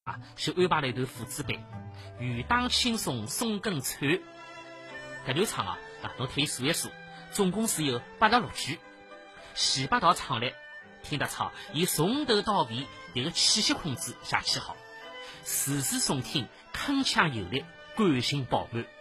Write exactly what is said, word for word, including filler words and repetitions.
啊，是安排了一段父子版，雨当轻松送更川。搿段唱啊，啊，侬可以数一数，总共是有八十六句。前八道唱来，听得出伊从头到尾迭个气息控制写起好，字字诵听铿锵有力，感情饱满。